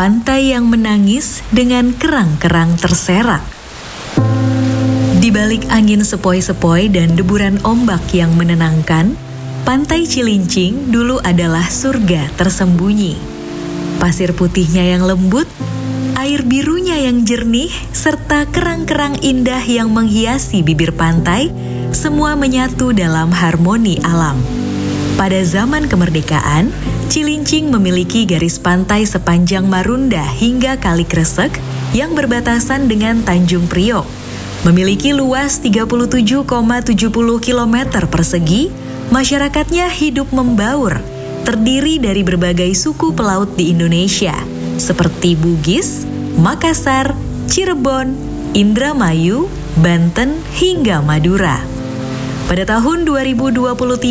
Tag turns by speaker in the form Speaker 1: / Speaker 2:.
Speaker 1: pantai yang menangis dengan kerang-kerang terserak. Di balik angin sepoi-sepoi dan deburan ombak yang menenangkan, Pantai Cilincing dulu adalah surga tersembunyi. Pasir putihnya yang lembut, air birunya yang jernih, serta kerang-kerang indah yang menghiasi bibir pantai, semua menyatu dalam harmoni alam. Pada zaman kemerdekaan, Cilincing memiliki garis pantai sepanjang Marunda hingga Kali Kresek yang berbatasan dengan Tanjung Priok. Memiliki luas 37,70 km persegi, masyarakatnya hidup membaur, terdiri dari berbagai suku pelaut di Indonesia, seperti Bugis, Makassar, Cirebon, Indramayu, Banten, hingga Madura. Pada tahun 2023,